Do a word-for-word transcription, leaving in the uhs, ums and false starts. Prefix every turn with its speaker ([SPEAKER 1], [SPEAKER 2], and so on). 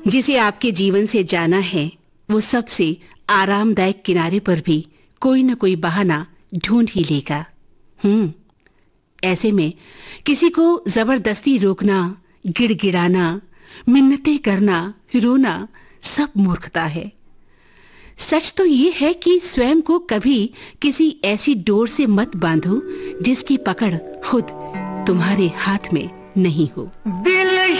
[SPEAKER 1] जिसे आपके जीवन से जाना है वो सबसे आरामदायक किनारे पर भी कोई न कोई बहाना ढूंढ ही लेगा। हम्म ऐसे में किसी को जबरदस्ती रोकना, गिड़गिड़ाना, मिन्नतें करना, रोना सब मूर्खता है। सच तो ये है कि स्वयं को कभी किसी ऐसी डोर से मत बांधो जिसकी पकड़ खुद तुम्हारे हाथ में नहीं हो।
[SPEAKER 2] दिल